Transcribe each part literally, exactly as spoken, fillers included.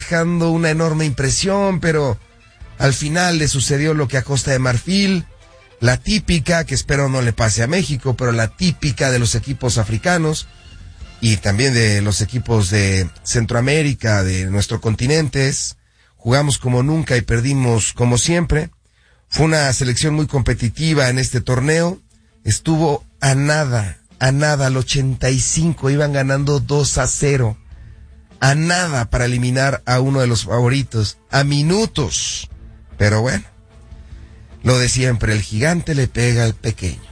dejando una enorme impresión, pero al final le sucedió lo que a Costa de Marfil, la típica, que espero no le pase a México, pero la típica de los equipos africanos y también de los equipos de Centroamérica, de nuestro continente, es, jugamos como nunca y perdimos como siempre. Fue una selección muy competitiva en este torneo, estuvo a nada, a nada, al ochenta y cinco, iban ganando dos a cero, a nada para eliminar a uno de los favoritos, a minutos, pero bueno. Lo de siempre, el gigante le pega al pequeño.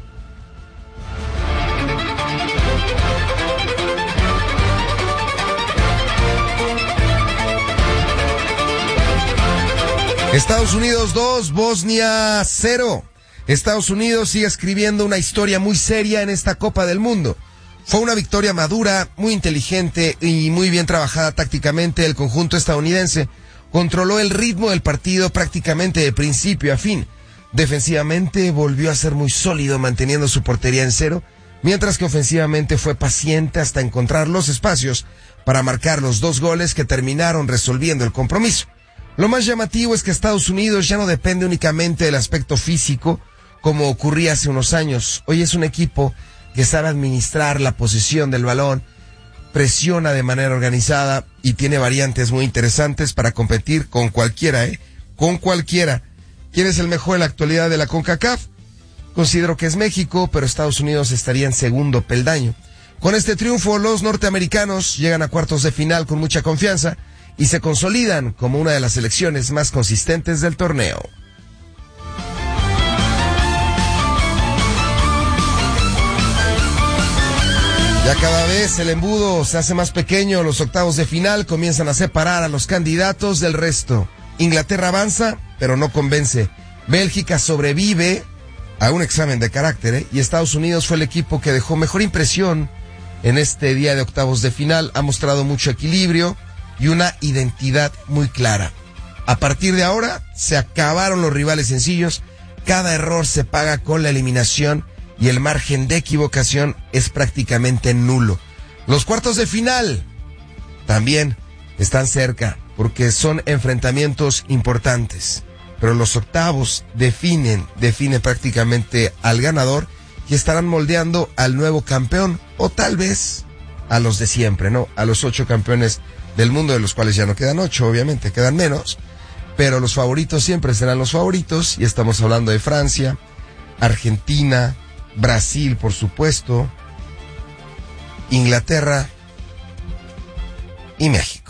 Estados Unidos dos, Bosnia cero. Estados Unidos sigue escribiendo una historia muy seria en esta Copa del Mundo. Fue una victoria madura, muy inteligente y muy bien trabajada tácticamente. El conjunto estadounidense controló el ritmo del partido prácticamente de principio a fin. Defensivamente volvió a ser muy sólido, manteniendo su portería en cero, mientras que ofensivamente fue paciente hasta encontrar los espacios para marcar los dos goles que terminaron resolviendo el compromiso. Lo más llamativo es que Estados Unidos ya no depende únicamente del aspecto físico, como ocurría hace unos años. Hoy es un equipo que sabe administrar la posesión del balón, presiona de manera organizada y tiene variantes muy interesantes para competir con cualquiera, ¿eh? Con cualquiera. ¿Quién es el mejor en la actualidad de la CONCACAF? Considero que es México, pero Estados Unidos estaría en segundo peldaño. Con este triunfo, los norteamericanos llegan a cuartos de final con mucha confianza y se consolidan como una de las selecciones más consistentes del torneo. Ya cada vez el embudo se hace más pequeño, los octavos de final comienzan a separar a los candidatos del resto. Inglaterra avanza, pero no convence. Bélgica sobrevive a un examen de carácter, ¿eh? Y Estados Unidos fue el equipo que dejó mejor impresión en este día de octavos de final. Ha mostrado mucho equilibrio y una identidad muy clara. A partir de ahora se acabaron los rivales sencillos, cada error se paga con la eliminación y el margen de equivocación es prácticamente nulo. Los cuartos de final también están cerca porque son enfrentamientos importantes, pero los octavos definen, definen prácticamente al ganador y estarán moldeando al nuevo campeón o tal vez a los de siempre, ¿no? A los ocho campeones del mundo, de los cuales ya no quedan ocho, obviamente quedan menos, pero los favoritos siempre serán los favoritos y estamos hablando de Francia, Argentina, Brasil, por supuesto, Inglaterra y México.